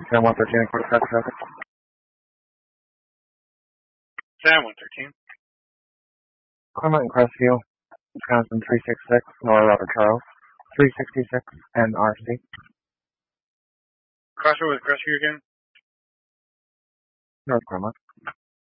San 113 and quarter past traffic. San 113. Claremont and Crestview, Wisconsin 366, Nora Robert Charles, 366 NRC. Crossroad with Crestview again? North Claremont.